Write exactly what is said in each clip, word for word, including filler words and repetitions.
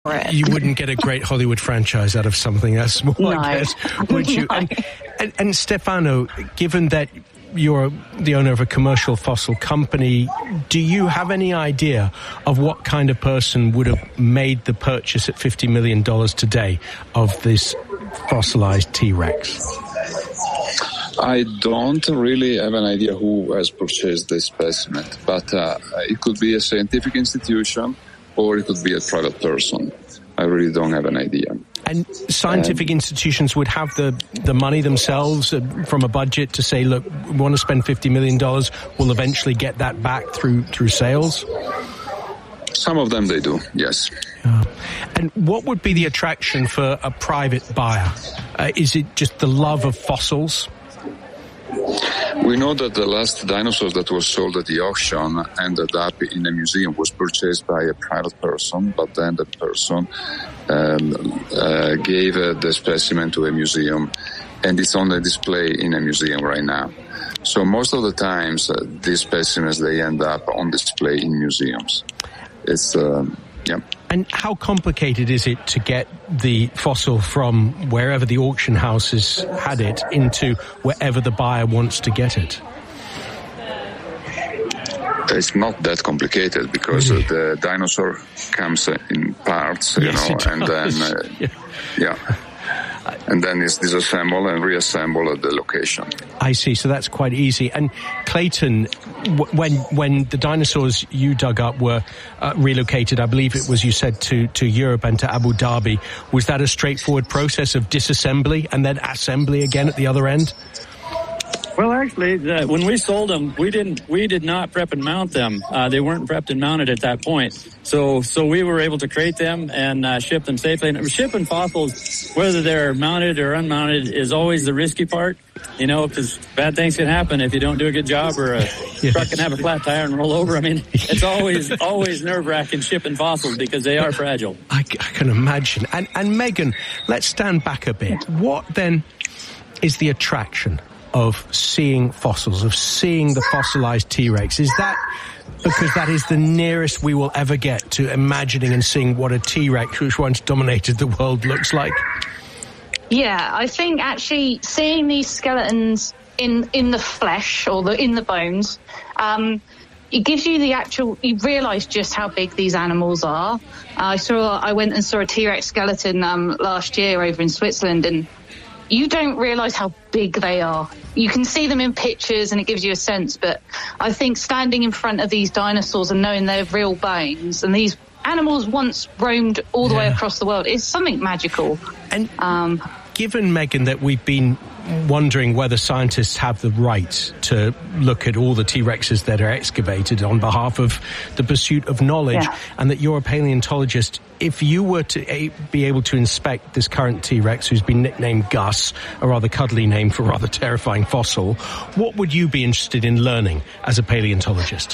it. You wouldn't get a great Hollywood franchise out of something that small, no. I guess, would you? No. And, and, and Stefano, given that you're the owner of a commercial fossil company, do you have any idea of what kind of person would have made the purchase at fifty million dollars today of this fossilized T-Rex? I don't really have an idea who has purchased this specimen, but uh, it could be a scientific institution or it could be a private person. I really don't have an idea. And scientific um, institutions would have the, the money themselves uh, from a budget to say, look, we want to spend fifty million dollars, we'll eventually get that back through through sales? Some of them they do, yes. Uh, and what would be the attraction for a private buyer? Uh, is it just the love of fossils? We know that the last dinosaurs that was sold at the auction ended up in a museum, was purchased by a private person, but then the person um, uh, gave uh, the specimen to a museum, and it's on the display in a museum right now. So most of the times, uh, these specimens, they end up on display in museums. It's, um, yeah. And how complicated is it to get the fossil from wherever the auction house has had it into wherever the buyer wants to get it? It's not that complicated because really? the dinosaur comes in parts, you yes, know, it and then, uh, yeah. yeah. And then it's disassembled and reassembled at the location. I see. So that's quite easy. And Clayton, w- when when the dinosaurs you dug up were uh, relocated, I believe it was, you said, to, to Europe and to Abu Dhabi, was that a straightforward process of disassembly and then assembly again at the other end? Well, actually, the, when we sold them, we didn't, we did not prep and mount them. Uh, they weren't prepped and mounted at that point. So, so we were able to crate them and uh, ship them safely. And shipping fossils, whether they're mounted or unmounted, is always the risky part. You know, because bad things can happen if you don't do a good job, or a yes. truck can have a flat tire and roll over. I mean, it's always, always nerve-wracking shipping fossils because they are fragile. I, I can imagine. And, and Megan, let's stand back a bit. What then is the attraction of seeing fossils, of seeing the fossilized T-Rex? Is that because that is the nearest we will ever get to imagining and seeing what a T-Rex, which once dominated the world, looks like? Yeah, I think actually seeing these skeletons in, in the flesh or the, in the bones, um, it gives you the actual, you realise just how big these animals are. Uh, I saw, I went and saw a T-Rex skeleton um, last year over in Switzerland, and you don't realise how big they are. You can see them in pictures and it gives you a sense, but I think standing in front of these dinosaurs and knowing they're real bones, and these animals once roamed all the yeah. way across the world, is something magical. And um, given, Megan, that we've been wondering whether scientists have the right to look at all the T-Rexes that are excavated on behalf of the pursuit of knowledge, yeah. and that you're a paleontologist, if you were to a, be able to inspect this current T-Rex, who's been nicknamed Gus, a rather cuddly name for a rather terrifying fossil, what would you be interested in learning as a paleontologist?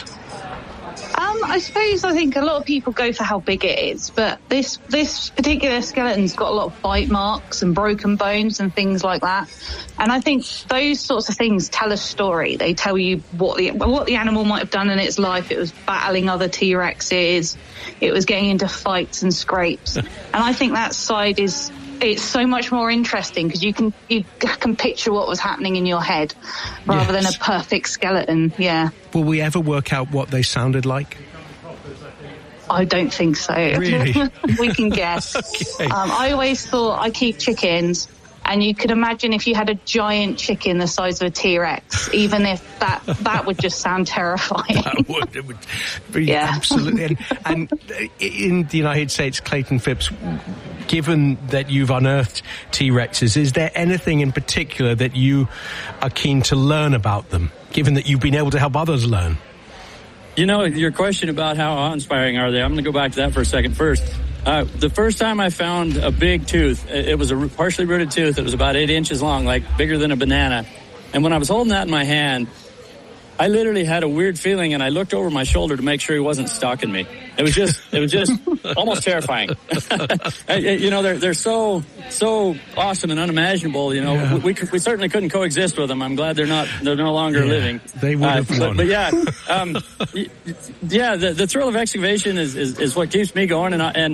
Um, I suppose I think a lot of people go for how big it is, but this this particular skeleton's got a lot of bite marks and broken bones and things like that. And I think those sorts of things tell a story. They tell you what the what the animal might have done in its life. It was battling other T-Rexes. It was getting into fights and scrapes. And I think that side is it's so much more interesting because you can you can picture what was happening in your head rather yes. than a perfect skeleton. Yeah. Will we ever work out what they sounded like? I don't think so. Really? We can guess. Okay. Um, I always thought I keep chickens, and you could imagine if you had a giant chicken the size of a T-Rex, even if that that would just sound terrifying. That would, it would be yeah. absolutely. And, and in the United States, Clayton Phipps, given that you've unearthed T-Rexes, is there anything in particular that you are keen to learn about them, given that you've been able to help others learn? You know, your question about how awe-inspiring are they, I'm going to go back to that for a second first. Uh, the first time I found a big tooth, it was a partially rooted tooth. It was about eight inches long, like bigger than a banana. And when I was holding that in my hand, I literally had a weird feeling, and I looked over my shoulder to make sure he wasn't stalking me. It was just, it was just almost terrifying. You know, they're they're so so awesome and unimaginable. You know, yeah. we, we we certainly couldn't coexist with them. I'm glad they're not they're no longer yeah, living. They would have uh, won. But, but yeah, um, yeah, the, the thrill of excavation is, is is what keeps me going, and I, and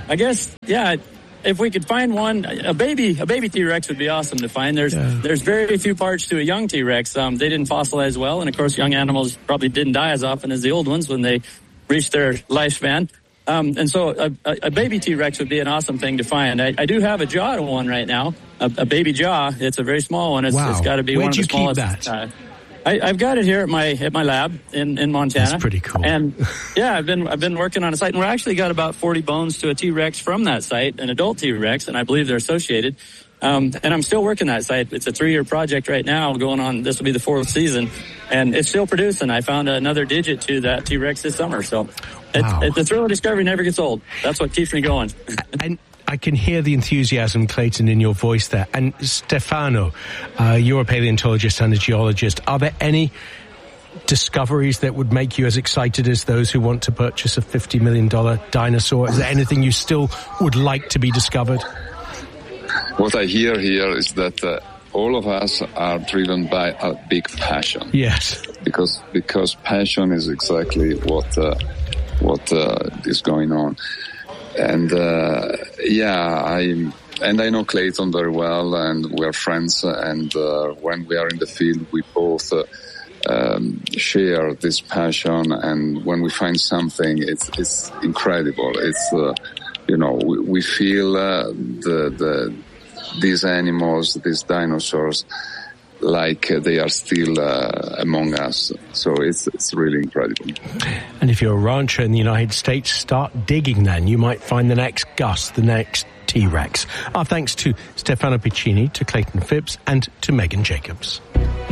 I guess, yeah, if we could find one, a baby, a baby T-Rex would be awesome to find. There's, yeah. there's very few parts to a young T-Rex. Um, they didn't fossilize well, and of course, young animals probably didn't die as often as the old ones when they reached their lifespan. Um, and so a, a, a baby T-Rex would be an awesome thing to find. I, I do have a jaw one right now, a, a baby jaw. It's a very small one. It's, wow. it's got to be Where'd one of the you smallest. Keep that? Uh, I, I've got it here at my at my lab in, in Montana. That's pretty cool. And yeah, I've been I've been working on a site, and we're actually got about forty bones to a T-Rex from that site, an adult T-Rex, and I believe they're associated. Um, and I'm still working that site. It's a three-year project right now, going on. This will be the fourth season, and it's still producing. I found another digit to that T-Rex this summer, so it's, wow. it, the thrill of discovery never gets old. That's what keeps me going. And I can hear the enthusiasm, Clayton, in your voice there. And Stefano, uh, you're a paleontologist and a geologist. Are there any discoveries that would make you as excited as those who want to purchase a fifty million dollars dinosaur? Is there anything you still would like to be discovered? What I hear here is that uh, all of us are driven by a big passion. Yes. Because because passion is exactly what uh, what uh, is going on. And uh, yeah, I and I know Clayton very well, and we're friends. And uh, when we are in the field, we both uh, um, share this passion. And when we find something, it's it's incredible. It's uh, you know we, we feel uh, the the these animals, these dinosaurs, like uh, they are still uh, among us. So it's it's really incredible. And if you're a rancher in the United States, start digging then. You might find the next Gus, the next T-Rex. Our thanks to Stefano Piccini, to Clayton Phipps, and to Megan Jacobs.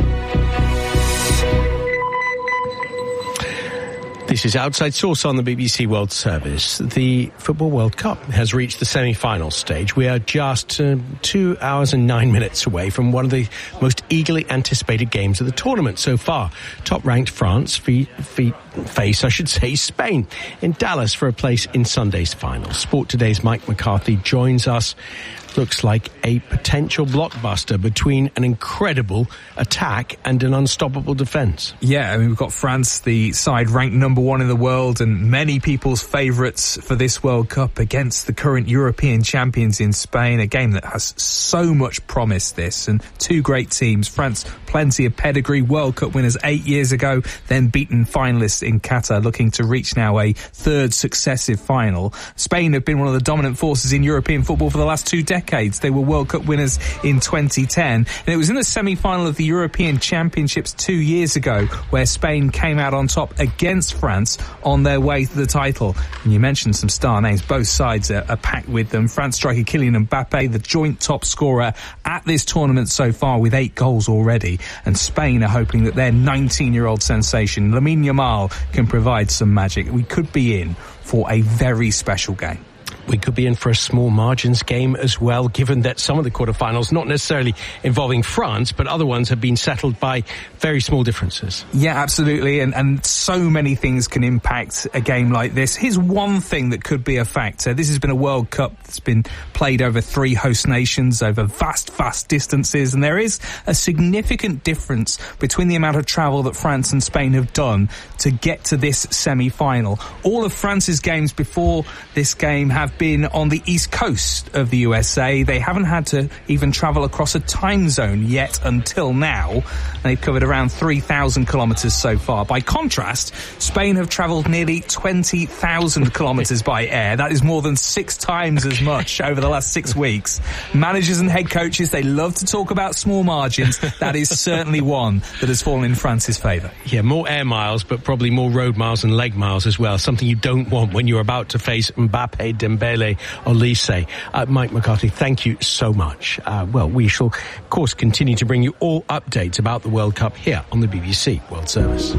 This is Outside Source on the B B C World Service. The Football World Cup has reached the semi-final stage. We are just uh, two hours and nine minutes away from one of the most eagerly anticipated games of the tournament so far. Top-ranked France fe- fe- face, I should say, Spain in Dallas for a place in Sunday's final. Sport Today's Mike McCarthy joins us. Looks like a potential blockbuster between an incredible attack and an unstoppable defence. Yeah, I mean, we've got France, the side ranked number one in the world and many people's favourites for this World Cup, against the current European champions in Spain, a game that has so much promise, this, and two great teams. France, plenty of pedigree, World Cup winners eight years ago, then beaten finalists in Qatar, looking to reach now a third successive final. Spain have been one of the dominant forces in European football for the last two decades. They were World Cup winners in twenty ten, and it was in the semi-final of the European Championships two years ago where Spain came out on top against France on their way to the title. And you mentioned some star names. Both sides are, are packed with them. France striker Kylian Mbappe, the joint top scorer at this tournament so far with eight goals already. And Spain are hoping that their nineteen-year-old sensation, Lamine Yamal, can provide some magic. We could be in for a very special game. We could be in for a small margins game as well, given that some of the quarterfinals, not necessarily involving France, but other ones have been settled by very small differences. Yeah, absolutely. And, and so many things can impact a game like this. Here's one thing that could be a factor. This has been a World Cup that's been played over three host nations, over vast, vast distances. And there is a significant difference between the amount of travel that France and Spain have done to get to this semi-final. All of France's games before this game have been on the east coast of the U S A. They haven't had to even travel across a time zone yet until now. They've covered around three thousand kilometres so far. By contrast, Spain have travelled nearly twenty thousand kilometres by air. That is more than six times as much over the last six weeks. Managers and head coaches, they love to talk about small margins. That is certainly one that has fallen in France's favour. Yeah, more air miles, but probably more road miles and leg miles as well. Something you don't want when you're about to face Mbappe, Dembele, Olise. Uh, Mike McCarthy, thank you so much. Uh, well, we shall, of course, continue to bring you all updates about the World Cup here on the B B C World Service.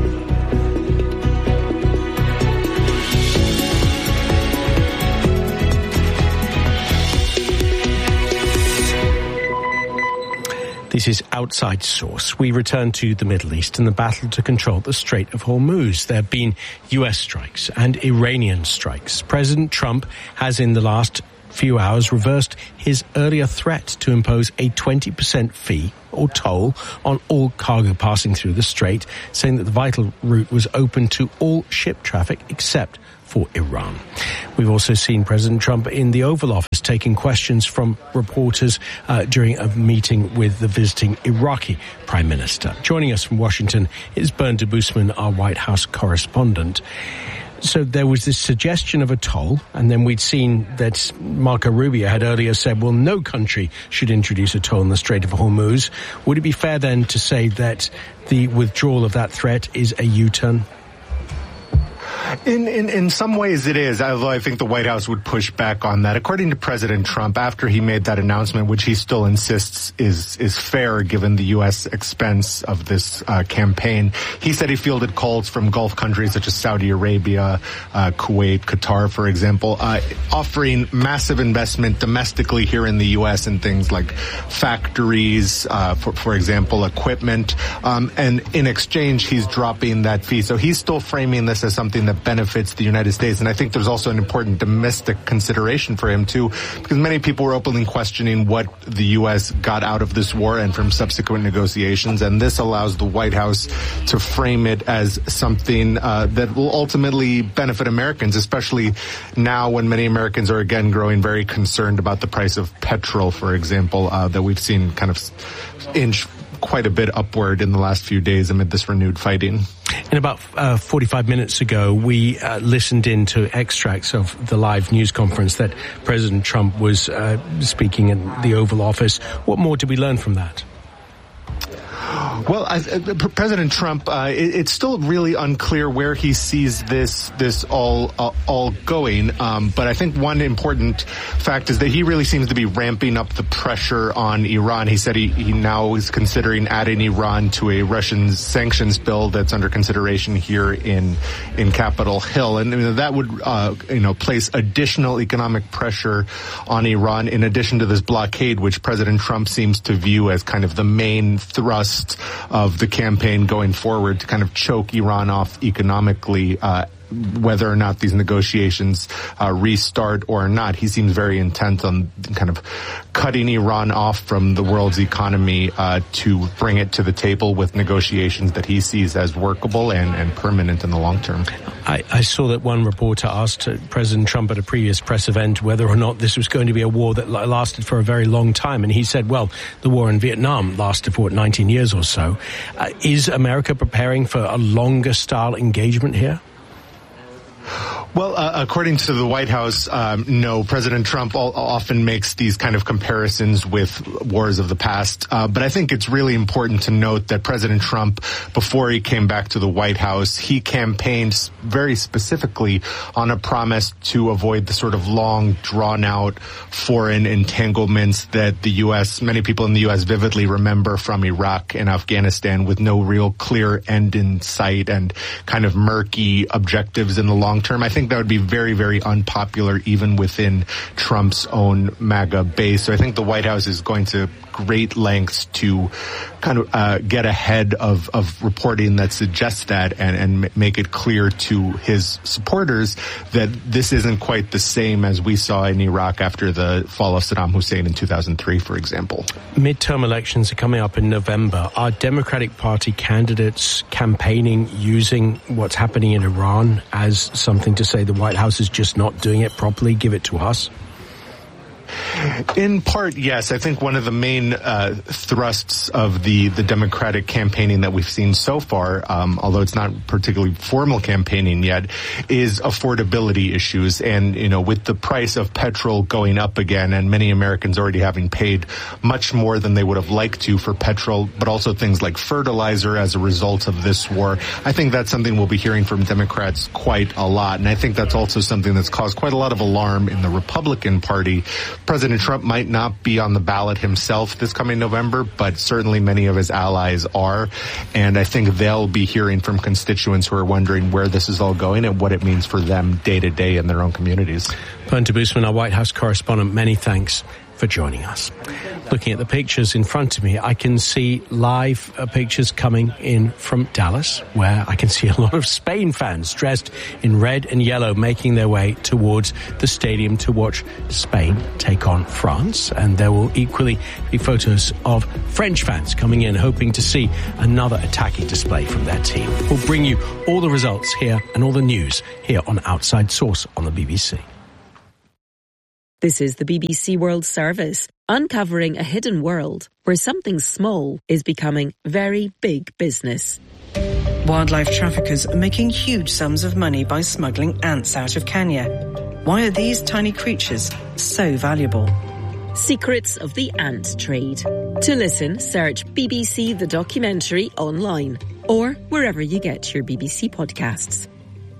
This is Outside Source. We return to the Middle East and the battle to control the Strait of Hormuz. There have been U S strikes and Iranian strikes. President Trump has in the last few hours reversed his earlier threat to impose a twenty percent fee or toll on all cargo passing through the strait, saying that the vital route was open to all ship traffic except for Iran. We've also seen President Trump in the Oval Office taking questions from reporters uh, during a meeting with the visiting Iraqi Prime Minister. Joining us from Washington is Bernd Debusmann, our White House correspondent. So there was this suggestion of a toll, and then we'd seen that Marco Rubio had earlier said, well, no country should introduce a toll in the Strait of Hormuz. Would it be fair then to say that the withdrawal of that threat is a U-turn? In, in in some ways it is, although I think the White House would push back on that. According to President Trump, after he made that announcement, which he still insists is is fair given the U S expense of this uh, campaign, he said he fielded calls from Gulf countries such as Saudi Arabia, uh, Kuwait, Qatar, for example, uh, offering massive investment domestically here in the U S in things like factories, uh, for, for example, equipment. Um, and in exchange, he's dropping that fee. So he's still framing this as something that benefits the United States. And I think there's also an important domestic consideration for him, too, because many people were openly questioning what the U S got out of this war and from subsequent negotiations. And this allows the White House to frame it as something uh, that will ultimately benefit Americans, especially now when many Americans are, again, growing very concerned about the price of petrol, for example, uh, that we've seen kind of inch quite a bit upward in the last few days amid this renewed fighting. And about uh, forty-five minutes ago, we uh, listened into extracts of the live news conference that President Trump was uh, speaking in the Oval Office. What more did we learn from that? Well, I, uh, President Trump, uh, it, it's still really unclear where he sees this this all uh, all going. Um, but I think one important fact is that he really seems to be ramping up the pressure on Iran. He said he, he now is considering adding Iran to a Russian sanctions bill that's under consideration here in in Capitol Hill, and you know, that would uh, you know place additional economic pressure on Iran in addition to this blockade, which President Trump seems to view as kind of the main thrust of the campaign going forward to kind of choke Iran off economically, uh, whether or not these negotiations uh, restart or not. He seems very intent on kind of cutting Iran off from the world's economy uh, to bring it to the table with negotiations that he sees as workable and, and permanent in the long term. I, I saw that one reporter asked President Trump at a previous press event whether or not this was going to be a war that lasted for a very long time. And he said, well, the war in Vietnam lasted for what, nineteen years or so. Uh, is America preparing for a longer style engagement here? Well, uh, according to the White House, um, no. President Trump all, often makes these kind of comparisons with wars of the past. Uh, but I think it's really important to note that President Trump, before he came back to the White House, he campaigned very specifically on a promise to avoid the sort of long, drawn-out foreign entanglements that the U S, many people in the U S vividly remember from Iraq and Afghanistan, with no real clear end in sight and kind of murky objectives in the long term. I think that would be very, very unpopular even within Trump's own MAGA base. So I think the White House is going to great lengths to kind of uh, get ahead of, of reporting that suggests that and, and make it clear to his supporters that this isn't quite the same as we saw in Iraq after the fall of Saddam Hussein in two thousand three, for example. Midterm elections are coming up in November. Are Democratic Party candidates campaigning using what's happening in Iran as something to say the White House is just not doing it properly? Give it to us. In part, yes. I think one of the main uh, thrusts of the, the Democratic campaigning that we've seen so far, um, although it's not particularly formal campaigning yet, is affordability issues. And, you know, with the price of petrol going up again and many Americans already having paid much more than they would have liked to for petrol, but also things like fertilizer as a result of this war, I think that's something we'll be hearing from Democrats quite a lot. And I think that's also something that's caused quite a lot of alarm in the Republican Party. President Trump might not be on the ballot himself this coming November, but certainly many of his allies are. And I think they'll be hearing from constituents who are wondering where this is all going and what it means for them day to day in their own communities. Bernd Debusmann, our White House correspondent, many thanks. for joining us. Looking at the pictures in front of me, I can see live uh, pictures coming in from Dallas, where I can see a lot of Spain fans dressed in red and yellow making their way towards the stadium to watch Spain take on France. And there will equally be photos of French fans coming in hoping to see another attacking display from their team. We'll bring you all the results here and all the news here on Outside Source on the B B C. This is the B B C World Service, uncovering a hidden world where something small is becoming very big business. Wildlife traffickers are making huge sums of money by smuggling ants out of Kenya. Why are these tiny creatures so valuable? Secrets of the ant trade. To listen, search B B C The Documentary online or wherever you get your B B C podcasts.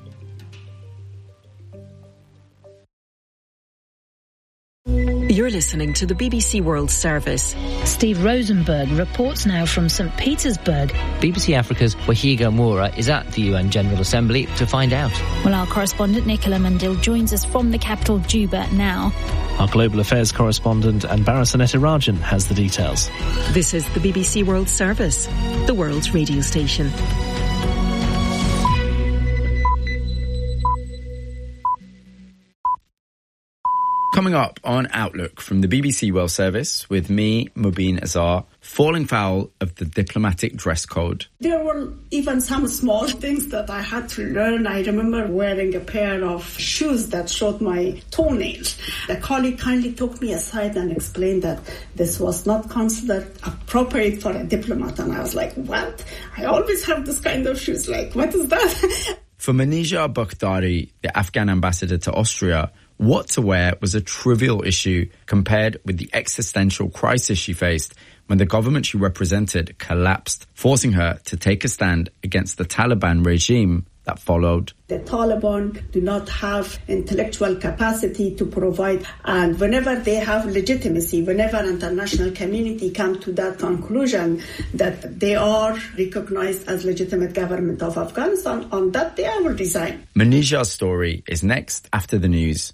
You're listening to the B B C World Service. Steve Rosenberg reports now from Saint Petersburg. B B C Africa's Wahiga Moura is at the U N General Assembly to find out. Well, our correspondent Nicola Mandil joins us from the capital, Juba, now. Our global affairs correspondent Anbara Sanetarajan has the details. This is the B B C World Service, the world's radio station. Coming up on Outlook from the B B C World Service with me, Mubin Azar, falling foul of the diplomatic dress code. There were even some small things that I had to learn. I remember wearing a pair of shoes that showed my toenails. A colleague kindly took me aside and explained that this was not considered appropriate for a diplomat. And I was like, what? I always have this kind of shoes. Like, what is that? For Manija Bakhtari, the Afghan ambassador to Austria, what to wear was a trivial issue compared with the existential crisis she faced when the government she represented collapsed, forcing her to take a stand against the Taliban regime that followed. The Taliban do not have intellectual capacity to provide, and whenever they have legitimacy, whenever international community come to that conclusion that they are recognized as legitimate government of Afghanistan, on that day I will resign. Manija's story is next after the news.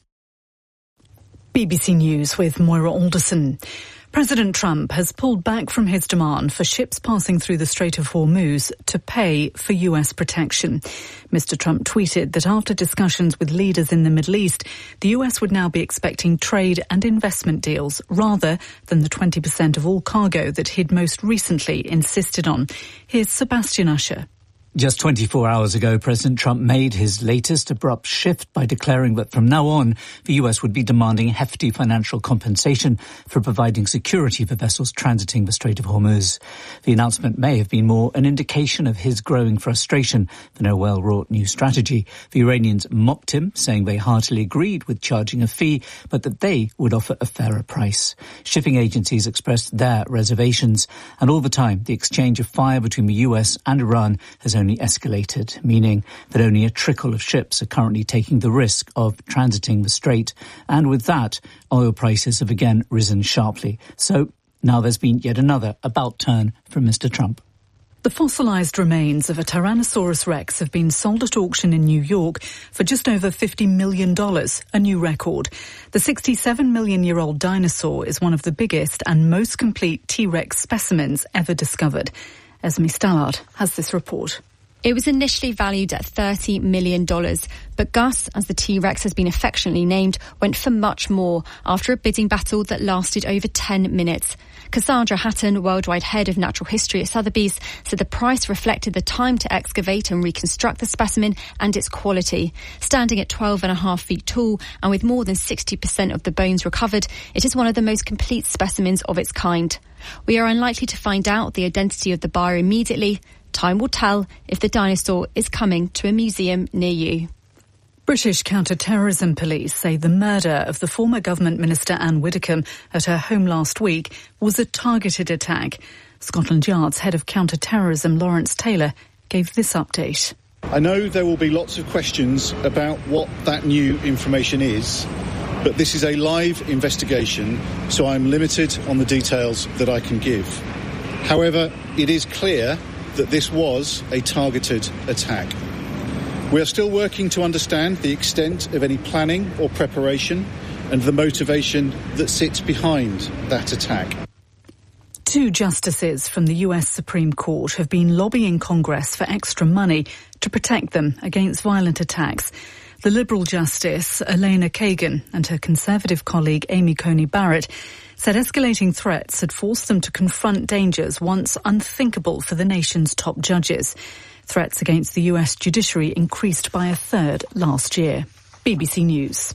B B C News with Moira Alderson. President Trump has pulled back from his demand for ships passing through the Strait of Hormuz to pay for U S protection. Mister Trump tweeted that after discussions with leaders in the Middle East, the U S would now be expecting trade and investment deals rather than the twenty percent of all cargo that he'd most recently insisted on. Here's Sebastian Usher. Just twenty-four hours ago, President Trump made his latest abrupt shift by declaring that from now on, the U S would be demanding hefty financial compensation for providing security for vessels transiting the Strait of Hormuz. The announcement may have been more an indication of his growing frustration than a well-wrought new strategy. The Iranians mocked him, saying they heartily agreed with charging a fee, but that they would offer a fairer price. Shipping agencies expressed their reservations, and all the time, the exchange of fire between the U S and Iran has only only escalated, meaning that only a trickle of ships are currently taking the risk of transiting the strait. And with that, oil prices have again risen sharply. So now there's been yet another about turn from Mister Trump. The fossilised remains of a Tyrannosaurus rex have been sold at auction in New York for just over fifty million dollars, a new record. The sixty-seven million year old dinosaur is one of the biggest and most complete T-Rex specimens ever discovered. Esme Stallard has this report. It was initially valued at thirty million dollars, but Gus, as the T-Rex has been affectionately named, went for much more after a bidding battle that lasted over ten minutes. Cassandra Hatton, worldwide head of natural history at Sotheby's, said the price reflected the time to excavate and reconstruct the specimen and its quality. Standing at twelve and a half feet tall and with more than sixty percent of the bones recovered, it is one of the most complete specimens of its kind. We are unlikely to find out the identity of the buyer immediately. Time will tell if the dinosaur is coming to a museum near you. British counter-terrorism police say the murder of the former government minister Anne Widdecombe at her home last week was a targeted attack. Scotland Yard's head of counter-terrorism, Lawrence Taylor, gave this update. I know there will be lots of questions about what that new information is, but this is a live investigation, so I'm limited on the details that I can give. However, it is clear that this was a targeted attack. We are still working to understand the extent of any planning or preparation, and the motivation that sits behind that attack. Two justices from the U S Supreme Court have been lobbying Congress for extra money to protect them against violent attacks. The Liberal Justice, Elena Kagan, and her Conservative colleague, Amy Coney Barrett, said escalating threats had forced them to confront dangers once unthinkable for the nation's top judges. Threats against the U S judiciary increased by a third last year. B B C News.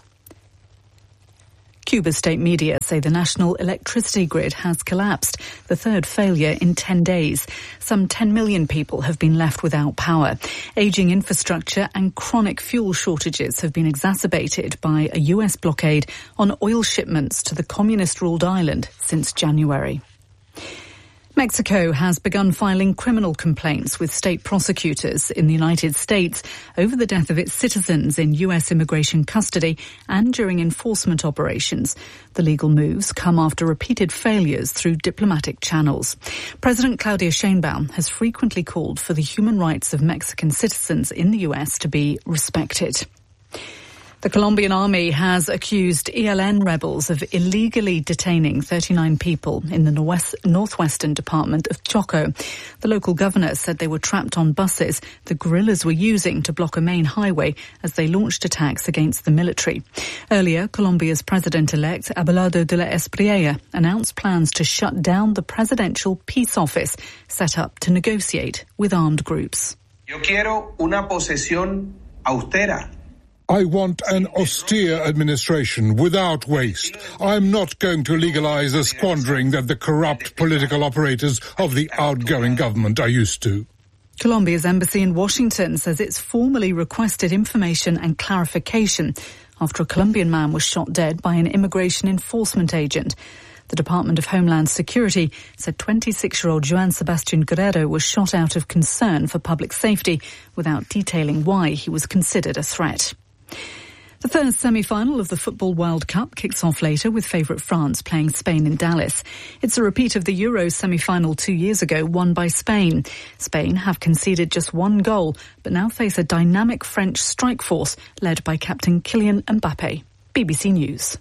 Cuba's state media say the national electricity grid has collapsed, the third failure in ten days. Some ten million people have been left without power. Ageing infrastructure and chronic fuel shortages have been exacerbated by a U S blockade on oil shipments to the communist-ruled island since January. Mexico has begun filing criminal complaints with state prosecutors in the United States over the death of its citizens in U S immigration custody and during enforcement operations. The legal moves come after repeated failures through diplomatic channels. President Claudia Sheinbaum has frequently called for the human rights of Mexican citizens in the U S to be respected. The Colombian army has accused E L N rebels of illegally detaining thirty-nine people in the northwest, northwestern department of Choco. The local governor said they were trapped on buses the guerrillas were using to block a main highway as they launched attacks against the military. Earlier, Colombia's president-elect Abelardo de la Espriella announced plans to shut down the presidential peace office set up to negotiate with armed groups. Yo quiero una posesión austera. I want an austere administration without waste. I'm not going to legalize the squandering that the corrupt political operators of the outgoing government are used to. Colombia's embassy in Washington says it's formally requested information and clarification after a Colombian man was shot dead by an immigration enforcement agent. The Department of Homeland Security said twenty-six-year-old Joan Sebastian Guerrero was shot out of concern for public safety without detailing why he was considered a threat. The third semi-final of the Football World Cup kicks off later with favourite France playing Spain in Dallas. It's a repeat of the Euros semi-final two years ago, won by Spain. Spain have conceded just one goal, but now face a dynamic French strike force led by captain Kylian Mbappe. B B C News.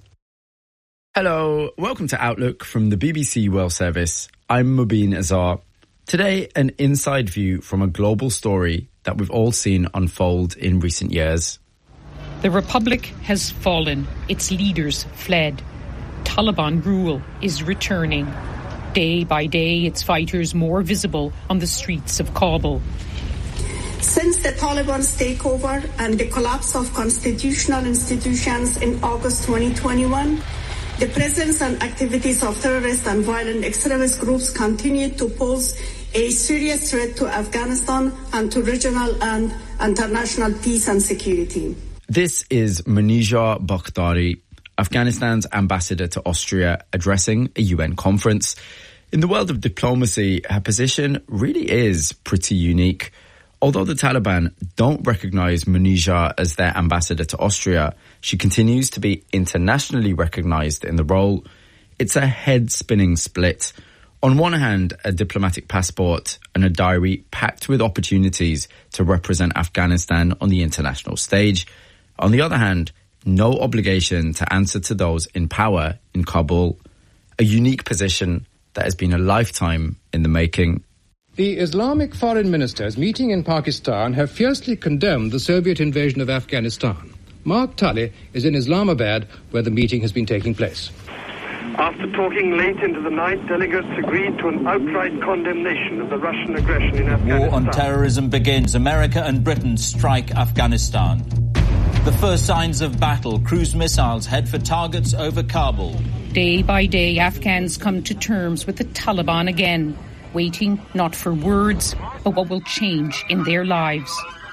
Hello, welcome to Outlook from the B B C World Service. I'm Mubin Azar. Today, an inside view from a global story that we've all seen unfold in recent years. The Republic has fallen. Its leaders fled. Taliban rule is returning. Day by day, its fighters more visible on the streets of Kabul. Since the Taliban's takeover and the collapse of constitutional institutions in August twenty twenty-one, the presence and activities of terrorist and violent extremist groups continue to pose a serious threat to Afghanistan and to regional and international peace and security. This is Munija Bakhtari, Afghanistan's ambassador to Austria, addressing a U N conference. In the world of diplomacy, her position really is pretty unique. Although the Taliban don't recognise Munija as their ambassador to Austria, she continues to be internationally recognised in the role. It's a head-spinning split. On one hand, a diplomatic passport and a diary packed with opportunities to represent Afghanistan on the international stage. On the other hand, no obligation to answer to those in power in Kabul. A unique position that has been a lifetime in the making. The Islamic foreign ministers meeting in Pakistan have fiercely condemned the Soviet invasion of Afghanistan. Mark Tully is in Islamabad, where the meeting has been taking place. After talking late into the night, delegates agreed to an outright condemnation of the Russian aggression in Afghanistan. War on terrorism begins. America and Britain strike Afghanistan. The first signs of battle. Cruise missiles head for targets over Kabul. Day by day, Afghans come to terms with the Taliban again, waiting not for words, but what will change in their lives.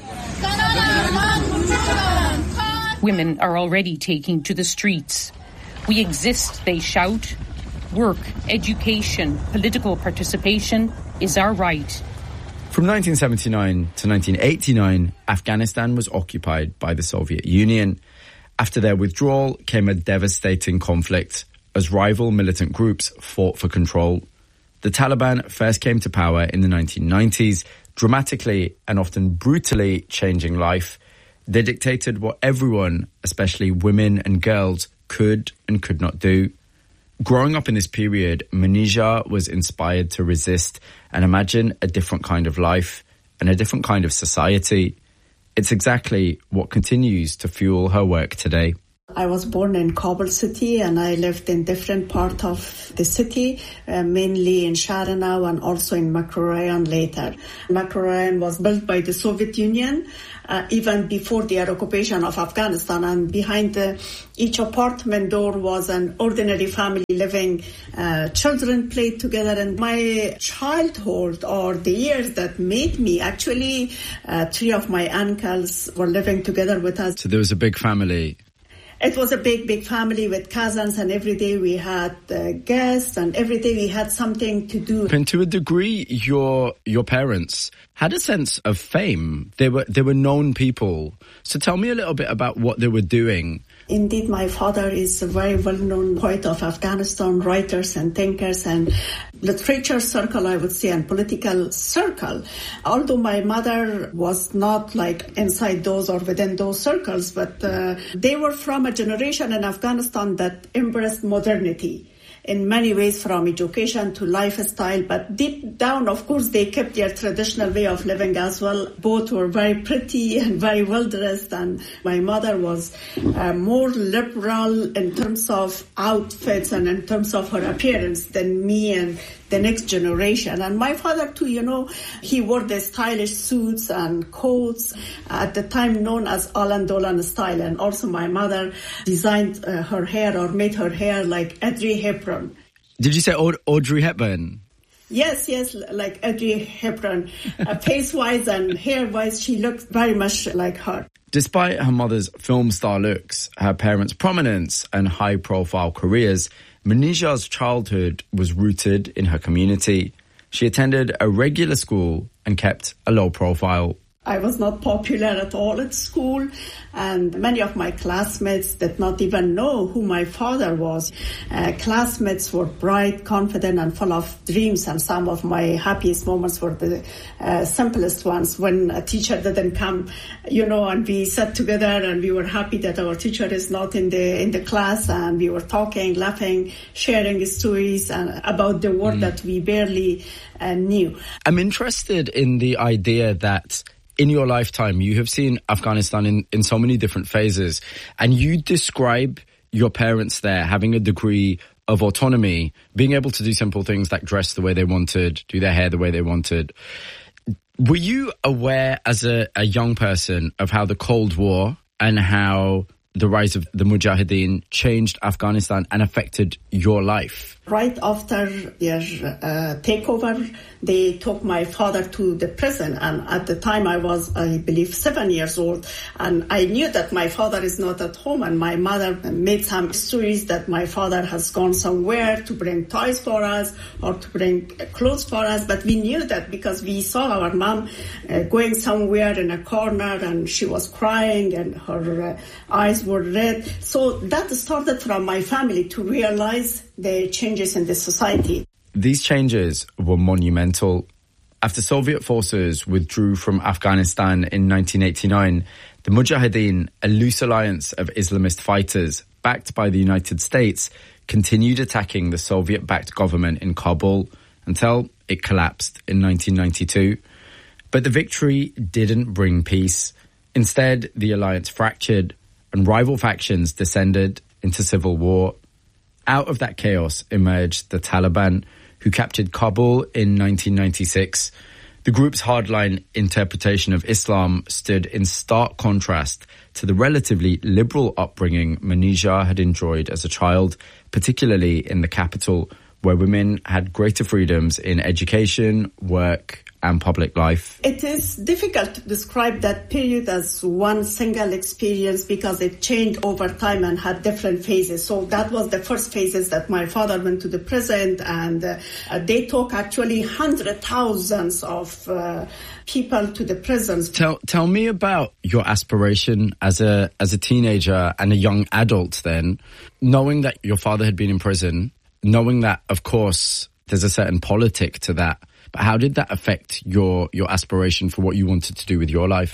Women are already taking to the streets. We exist, they shout. Work, education, political participation is our right. From nineteen seventy-nine to nineteen eighty-nine, Afghanistan was occupied by the Soviet Union. After their withdrawal came a devastating conflict as rival militant groups fought for control. The Taliban first came to power in the nineteen nineties, dramatically and often brutally changing life. They dictated what everyone, especially women and girls, could and could not do. Growing up in this period, Munija was inspired to resist and imagine a different kind of life and a different kind of society. It's exactly what continues to fuel her work today. I was born in Kabul city and I lived in different parts of the city, uh, mainly in Sharanau and also in Makrorayon later. Makrorayon was built by the Soviet Union uh, even before the occupation of Afghanistan, and behind the, each apartment door was an ordinary family living. Uh, children played together, and my childhood, or the years that made me, actually uh, three of my uncles were living together with us. So there was a big family. It was a big, big family with cousins, and every day we had uh, guests, and every day we had something to do. And to a degree, your your parents had a sense of fame. They were they were known people. So tell me a little bit about what they were doing. Indeed, my father is a very well-known poet of Afghanistan, writers and thinkers and literature circle, I would say, and political circle. Although my mother was not like inside those or within those circles, but uh, they were from a generation in Afghanistan that embraced modernity in many ways, from education to lifestyle. But deep down, of course, they kept their traditional way of living as well. Both were very pretty and very well dressed. And my mother was uh, more liberal in terms of outfits and in terms of her appearance than me and the next generation. And my father too, you know, he wore the stylish suits and coats at the time known as Alan Dolan style. And also my mother designed uh, her hair or made her hair like Audrey Hepburn. Did you say Aud- Audrey Hepburn? Yes, yes, like Audrey Hepburn. uh, face-wise and hair-wise, she looked very much like her. Despite her mother's film star looks, her parents' prominence and high-profile careers, Munija's childhood was rooted in her community. She attended a regular school and kept a low profile. I was not popular at all at school, and many of my classmates did not even know who my father was. Uh, classmates were bright, confident, and full of dreams, and some of my happiest moments were the uh, simplest ones, when a teacher didn't come, you know, and we sat together and we were happy that our teacher is not in the in the class, and we were talking, laughing, sharing stories and about the world mm. that we barely uh, knew. I'm interested in the idea that in your lifetime, you have seen Afghanistan in, in so many different phases, and you describe your parents there having a degree of autonomy, being able to do simple things like dress the way they wanted, do their hair the way they wanted. Were you aware as a, a young person of how the Cold War and how the rise of the Mujahideen changed Afghanistan and affected your life? Right after their uh, takeover, they took my father to the prison. And at the time I was, I believe, seven years old. And I knew that my father is not at home. And my mother made some stories that my father has gone somewhere to bring toys for us or to bring clothes for us. But we knew that because we saw our mom uh, going somewhere in a corner and she was crying and her uh, eyes were red. So that started from my family to realize the changes in the society. These changes were monumental. After Soviet forces withdrew from Afghanistan in nineteen eighty-nine, the Mujahideen, a loose alliance of Islamist fighters backed by the United States, continued attacking the Soviet-backed government in Kabul until it collapsed in nineteen ninety-two. But the victory didn't bring peace. Instead, the alliance fractured and rival factions descended into civil war. Out of that chaos emerged the Taliban, who captured Kabul in nineteen ninety-six. The group's hardline interpretation of Islam stood in stark contrast to the relatively liberal upbringing Munija had enjoyed as a child, particularly in the capital, where women had greater freedoms in education, work, and public life. It is difficult to describe that period as one single experience because it changed over time and had different phases. So that was the first phases that my father went to the prison, and uh, they took actually hundred thousands of uh, people to the prisons. Tell tell me about your aspiration as a as a teenager and a young adult then, knowing that your father had been in prison, knowing that, of course, there's a certain politic to that. But how did that affect your, your aspiration for what you wanted to do with your life?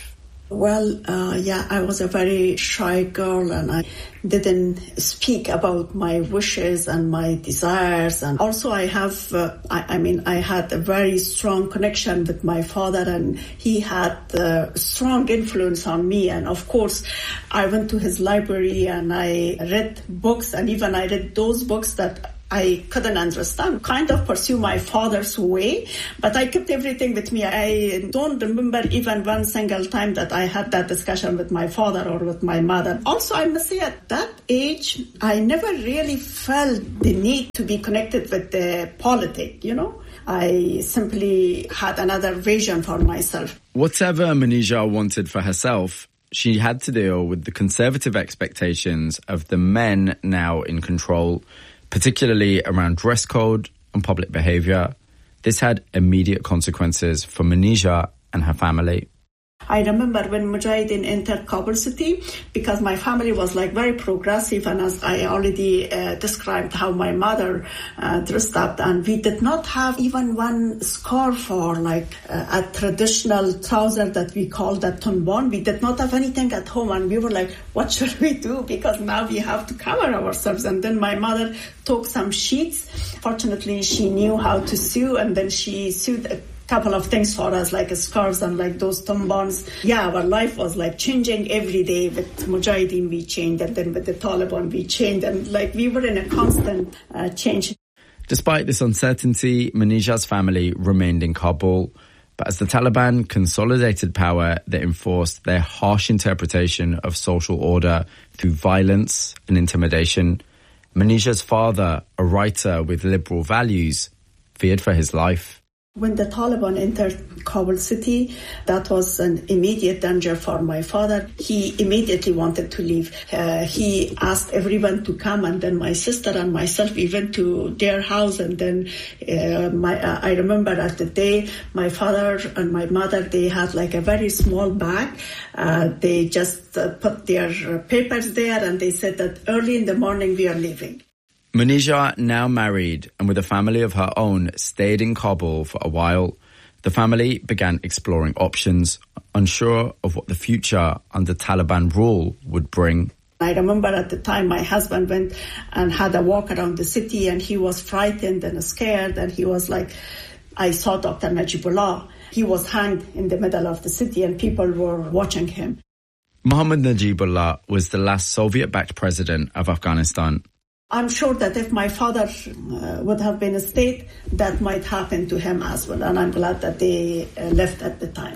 Well, uh, yeah, I was a very shy girl and I didn't speak about my wishes and my desires. And also I have, uh, I, I mean, I had a very strong connection with my father and he had a strong influence on me. And of course, I went to his library and I read books, and even I read those books that I couldn't understand, kind of pursue my father's way, but I kept everything with me. I don't remember even one single time that I had that discussion with my father or with my mother. Also, I must say at that age, I never really felt the need to be connected with the politics, you know. I simply had another vision for myself. Whatever Manijah wanted for herself, she had to deal with the conservative expectations of the men now in control, particularly around dress code and public behaviour. This had immediate consequences for Manijah and her family. I remember when Mujahideen entered Kabul city, because my family was like very progressive, and as I already uh, described how my mother uh, dressed up, and we did not have even one scarf or like uh, a traditional trouser that we call the tunban. We did not have anything at home, and we were like, what should we do? Because now we have to cover ourselves. And then my mother took some sheets. Fortunately, she knew how to sew, and then she sewed a couple of things for us, like scarves and like those tumbans. Yeah, our life was like changing every day. With Mujahideen we changed, and then with the Taliban we changed, and like we were in a constant uh, change. Despite this uncertainty, Manijah's family remained in Kabul. But as the Taliban consolidated power, they enforced their harsh interpretation of social order through violence and intimidation. Manijah's father, a writer with liberal values, feared for his life. When the Taliban entered Kabul city, that was an immediate danger for my father. He immediately wanted to leave. Uh, he asked everyone to come, and then my sister and myself, we went to their house. And then uh, my, uh, I remember at the day, my father and my mother, they had like a very small bag. Uh, they just uh, put their papers there, and they said that early in the morning we are leaving. Manijah, now married and with a family of her own, stayed in Kabul for a while. The family began exploring options, unsure of what the future under Taliban rule would bring. I remember at the time my husband went and had a walk around the city, and he was frightened and scared, and he was like, I saw Doctor Najibullah. He was hanged in the middle of the city and people were watching him. Mohammad Najibullah was the last Soviet-backed president of Afghanistan. I'm sure that if my father uh, would have been a state, that might happen to him as well. And I'm glad that they uh, left at the time.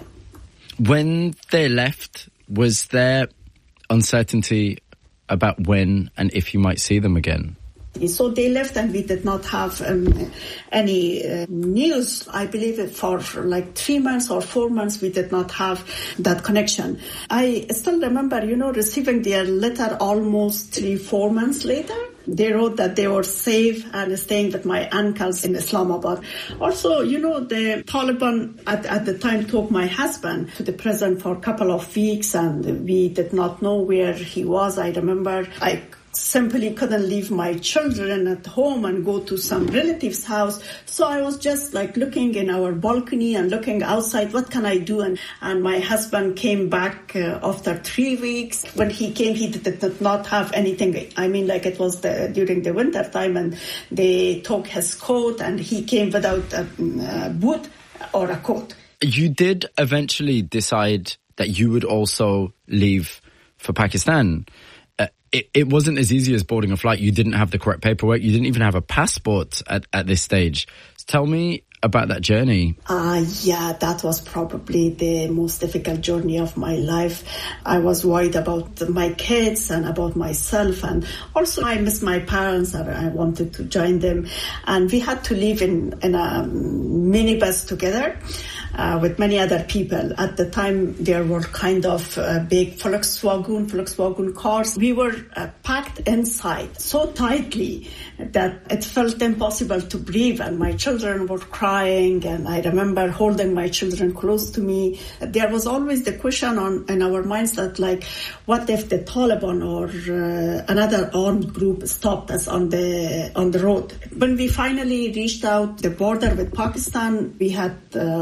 When they left, was there uncertainty about when and if you might see them again? So they left and we did not have um, any uh, news. I believe for like three months or four months we did not have that connection. I still remember, you know, receiving their letter almost three, four months later. They wrote that they were safe and staying with my uncles in Islamabad. Also, you know, the Taliban at, at the time took my husband to the prison for a couple of weeks and we did not know where he was. I remember I simply couldn't leave my children at home and go to some relative's house. So I was just like looking in our balcony and looking outside, what can I do? And, and my husband came back uh, after three weeks. When he came, he did, did not have anything. I mean, like it was the, during the winter time and they took his coat and he came without a, a boot or a coat. You did eventually decide that you would also leave for Pakistan. It, it wasn't as easy as boarding a flight. You didn't have the correct paperwork. You didn't even have a passport at, at this stage. So tell me about that journey. Uh, yeah, that was probably the most difficult journey of my life. I was worried about my kids and about myself. And also I missed my parents and I wanted to join them. And we had to live in, in a minibus together. Uh, with many other people. At the time, there were kind of uh, big Volkswagen, Volkswagen cars. We were uh, packed inside so tightly that it felt impossible to breathe. And my children were crying. And I remember holding my children close to me. There was always the question on in our minds that, like, what if the Taliban or uh, another armed group stopped us on the on the road? When we finally reached out the border with Pakistan, we had um, neither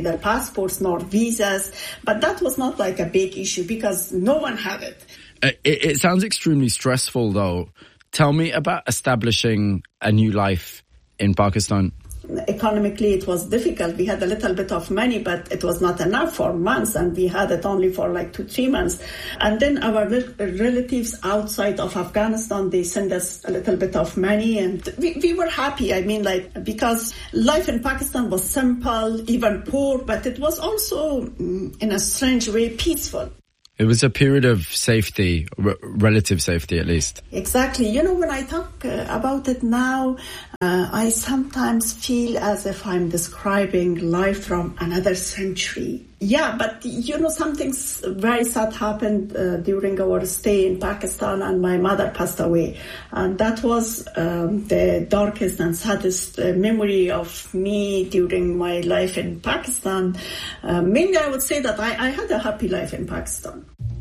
neither passports nor visas. But that was not like a big issue because no one had it. Uh, it, it sounds extremely stressful, though. Tell me about establishing a new life in Pakistan. Economically, it was difficult. We had a little bit of money, but it was not enough for months, and we had it only for like two, three months. And then our relatives outside of Afghanistan, they sent us a little bit of money, and we, we were happy. I mean, like, because life in Pakistan was simple, even poor, but it was also, in a strange way, peaceful. It was a period of safety, r- relative safety at least. Exactly. You know, when I talk uh, about it now, uh, I sometimes feel as if I'm describing life from another century. Yeah, but you know, something very sad happened uh, during our stay in Pakistan, and my mother passed away. And that was um, the darkest and saddest uh, memory of me during my life in Pakistan. Uh, mainly, I would say that I, I had a happy life in Pakistan.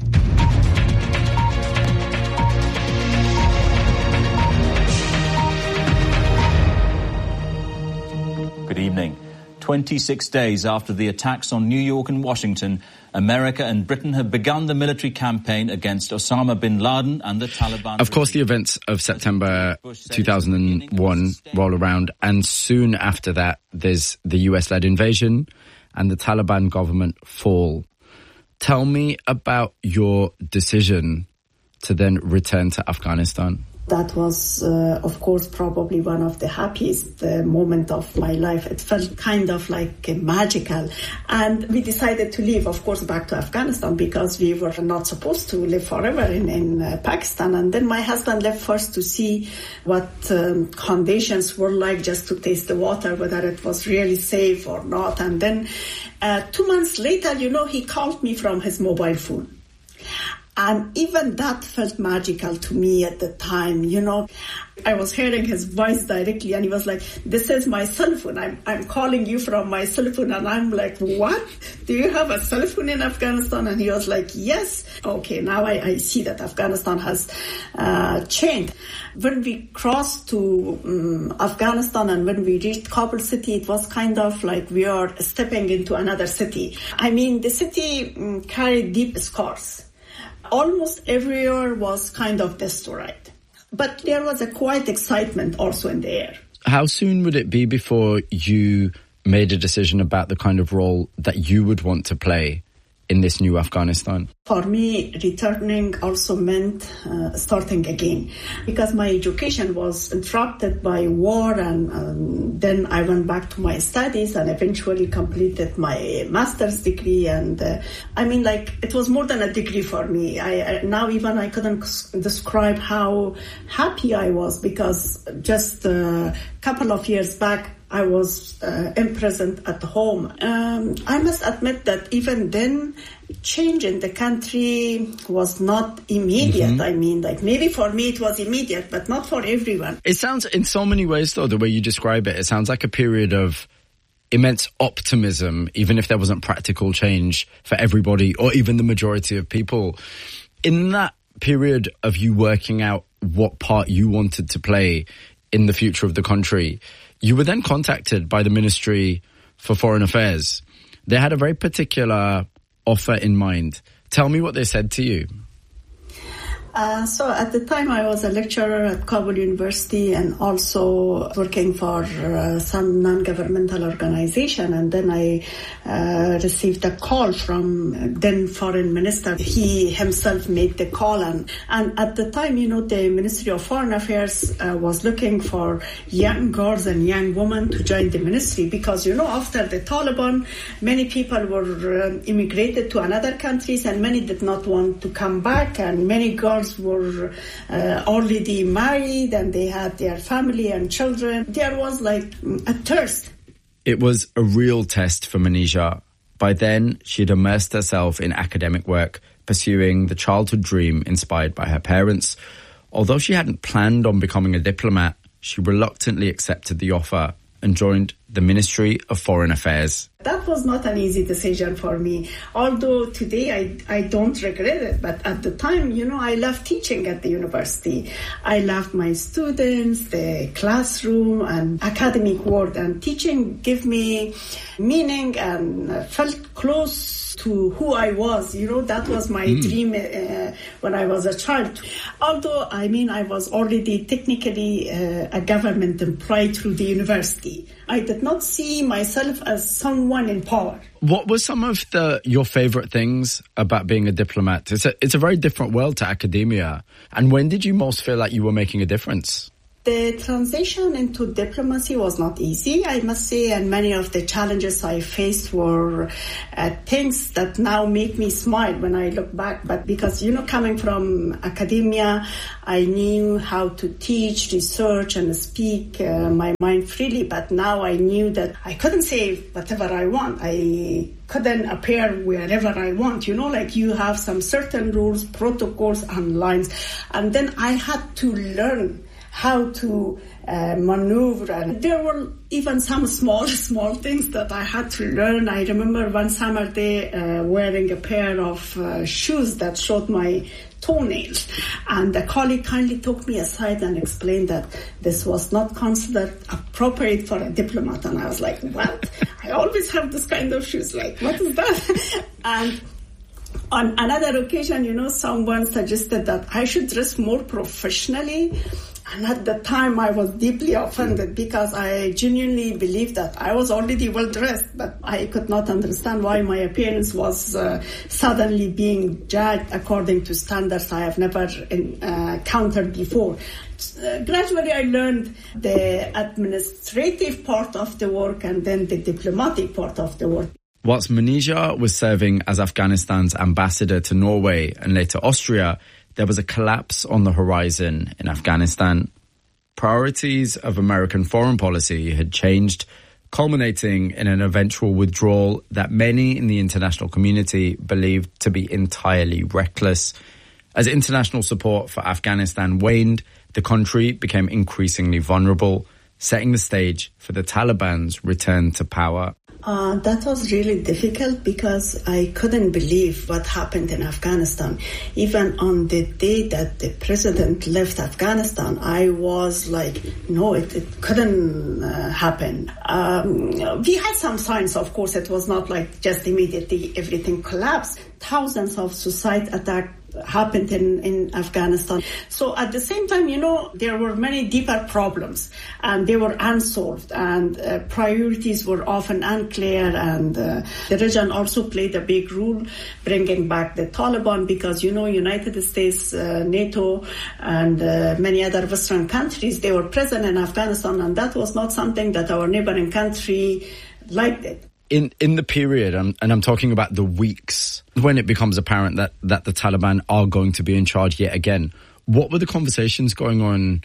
Good evening. twenty-six days after the attacks on New York and Washington, America and Britain have begun the military campaign against Osama bin Laden and the Taliban. Of course, the events of September two thousand one roll around, and soon after that, there's the U S-led invasion and the Taliban government fall. Tell me about your decision to then return to Afghanistan. That was, uh, of course, probably one of the happiest uh, moments of my life. It felt kind of like uh, magical. And we decided to leave, of course, back to Afghanistan because we were not supposed to live forever in, in uh, Pakistan. And then my husband left first to see what um, conditions were like, just to taste the water, whether it was really safe or not. And then uh, two months later, you know, he called me from his mobile phone. And even that felt magical to me at the time, you know. I was hearing his voice directly and he was like, this is my cell phone. I'm, I'm calling you from my cell phone. And I'm like, what? Do you have a cell phone in Afghanistan? And he was like, yes. Okay, now I, I see that Afghanistan has uh, changed. When we crossed to um, Afghanistan and when we reached Kabul city, it was kind of like we are stepping into another city. I mean, the city um, carried deep scars. Almost everywhere was kind of destroyed. But there was a quiet excitement also in the air. How soon would it be before you made a decision about the kind of role that you would want to play in this new Afghanistan? For me, returning also meant uh, starting again, because my education was interrupted by war, and um, then I went back to my studies and eventually completed my master's degree. And uh, I mean, like, it was more than a degree for me. I, I now even I couldn't describe how happy I was, because just a couple of years back, I was uh, imprisoned at home. Um, I must admit that even then, change in the country was not immediate. Mm-hmm. I mean, like, maybe for me it was immediate, but not for everyone. It sounds, in so many ways, though, the way you describe it, it sounds like a period of immense optimism, even if there wasn't practical change for everybody or even the majority of people. In that period of you working out what part you wanted to play in the future of the country, you were then contacted by the Ministry for Foreign Affairs. They had a very particular offer in mind. Tell me what they said to you. Uh, so at the time I was a lecturer at Kabul University and also working for uh, some non-governmental organization. And then I uh, received a call from then Foreign Minister. He himself made the call. And, and at the time, you know, the Ministry of Foreign Affairs uh, was looking for young girls and young women to join the ministry because, you know, after the Taliban, many people were uh, immigrated to another countries and many did not want to come back, and many girls were uh, already married and they had their family and children. There was like a thirst. It was a real test for Manisha. By then, she had immersed herself in academic work, pursuing the childhood dream inspired by her parents. Although she hadn't planned on becoming a diplomat, she reluctantly accepted the offer and joined the Ministry of Foreign Affairs. That was not an easy decision for me. Although today I, I don't regret it, but at the time, you know, I loved teaching at the university. I loved my students, the classroom and academic work, and teaching gave me meaning and felt close to who I was. You know, that was my mm. dream uh, when I was a child. Although, I mean, I was already technically uh, a government employee through the university. I did not see myself as someone in power. What were some of the your favorite things about being a diplomat? It's a, it's a very different world to academia. And when did you most feel like you were making a difference? The transition into diplomacy was not easy, I must say, and many of the challenges I faced were uh, things that now make me smile when I look back. But because, you know, coming from academia, I knew how to teach, research, and speak uh, my mind freely. But now I knew that I couldn't say whatever I want. I couldn't appear wherever I want. You know, like you have some certain rules, protocols, and lines. And then I had to learn how to uh, maneuver. And there were even some small, small things that I had to learn. I remember one summer day uh, wearing a pair of uh, shoes that showed my toenails. And a colleague kindly took me aside and explained that this was not considered appropriate for a diplomat. And I was like, what? I always have this kind of shoes. Like, what is that? And on another occasion, you know, someone suggested that I should dress more professionally. And at the time, I was deeply offended because I genuinely believed that I was already well-dressed, but I could not understand why my appearance was uh, suddenly being judged according to standards I have never in, uh, encountered before. Uh, gradually, I learned the administrative part of the work and then the diplomatic part of the work. Whilst Munija was serving as Afghanistan's ambassador to Norway and later Austria, there was a collapse on the horizon in Afghanistan. Priorities of American foreign policy had changed, culminating in an eventual withdrawal that many in the international community believed to be entirely reckless. As international support for Afghanistan waned, the country became increasingly vulnerable, setting the stage for the Taliban's return to power. Uh, that was really difficult because I couldn't believe what happened in Afghanistan. Even on the day that the president left Afghanistan, I was like, no, it, it couldn't uh, happen. Um, we had some signs, of course. It was not like just immediately everything collapsed. Thousands of suicide attacks happened in, in Afghanistan. So at the same time, you know, there were many deeper problems and they were unsolved and uh, priorities were often unclear, and uh, the region also played a big role bringing back the Taliban because, you know, United States, uh, NATO and uh, many other Western countries, they were present in Afghanistan, and that was not something that our neighboring country liked it. In in the period, um, and I'm talking about the weeks, when it becomes apparent that, that the Taliban are going to be in charge yet again, what were the conversations going on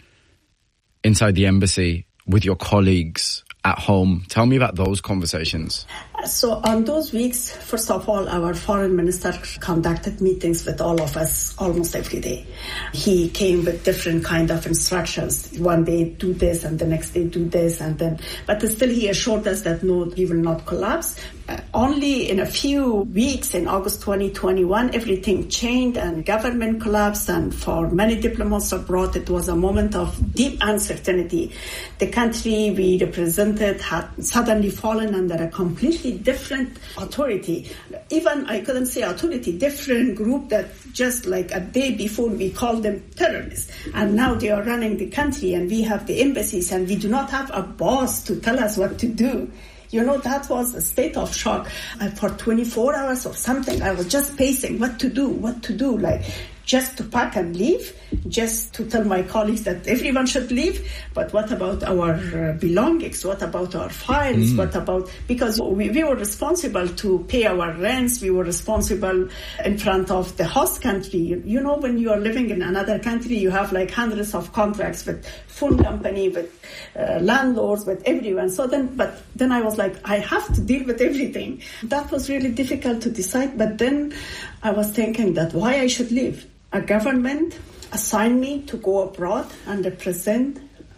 inside the embassy with your colleagues at home? Tell me about those conversations. So on those weeks, first of all, our foreign minister conducted meetings with all of us almost every day. He came with different kind of instructions. One day do this and the next day do this, and then, but still he assured us that no, he will not collapse. Uh, only in a few weeks in August twenty twenty-one, everything changed and government collapsed, and for many diplomats abroad, it was a moment of deep uncertainty. The country we represented had suddenly fallen under a completely different authority. Even, I couldn't say authority, different group that just like a day before we called them terrorists. And now they are running the country and we have the embassies and we do not have a boss to tell us what to do. You know, that was a state of shock. And for twenty-four hours or something, I was just pacing what to do, what to do, like just to pack and leave, just to tell my colleagues that everyone should leave. But what about our uh, belongings? What about our files? Mm. What about, because we, we were responsible to pay our rents. We were responsible in front of the host country. You, you know, when you are living in another country, you have like hundreds of contracts with phone company, with uh, landlords, with everyone. So then, but then I was like, I have to deal with everything. That was really difficult to decide. But then I was thinking that why I should leave. A government assigned me to go abroad and represent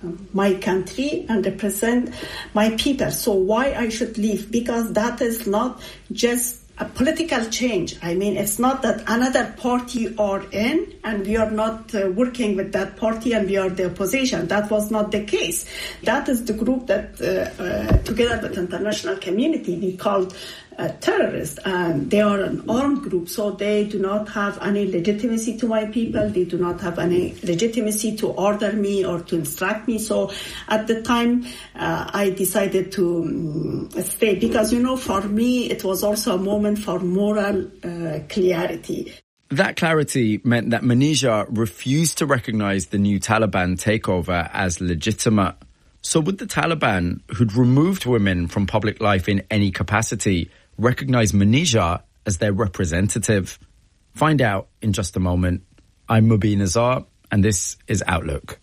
my country and represent my people. So why I should leave? Because that is not just a political change. I mean, it's not that another party are in and we are not uh, working with that party and we are the opposition. That was not the case. That is the group that, uh, uh, together with the international community, we called uh, terrorists. And they are an armed group, so they do not have any legitimacy to my people. They do not have any legitimacy to order me or to instruct me. So at the time, uh, I decided to um, stay because, you know, for me, it was also a moment for moral uh, clarity. That clarity meant that Munija refused to recognize the new Taliban takeover as legitimate. So would the Taliban, who'd removed women from public life in any capacity, recognize Munija as their representative? Find out in just a moment. I'm Mubin Azar, and this is Outlook.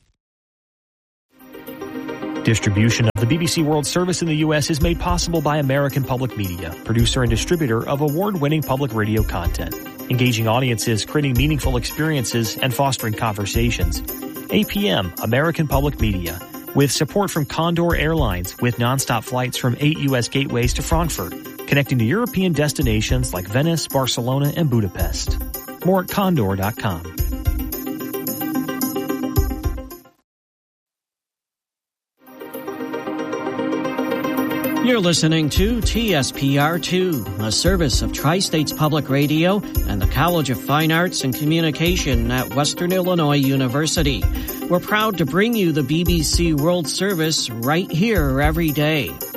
Distribution of the B B C World Service in the U S is made possible by American Public Media, producer and distributor of award-winning public radio content, engaging audiences, creating meaningful experiences, and fostering conversations. A P M, American Public Media, with support from Condor Airlines, with nonstop flights from eight U S gateways to Frankfurt, connecting to European destinations like Venice, Barcelona, and Budapest. More at condor dot com. You're listening to T S P R two, a service of Tri-States Public Radio and the College of Fine Arts and Communication at Western Illinois University. We're proud to bring you the B B C World Service right here every day.